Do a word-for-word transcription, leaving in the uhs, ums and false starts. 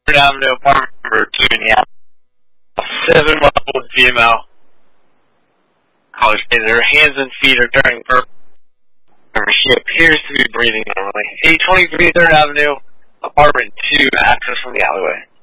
third Avenue, apartment number two in the alley. Seven-month-old female. College kid. Her hands and feet are turning purple. She appears to be breathing normally. eight twenty-three third Avenue, apartment two, access from the alleyway.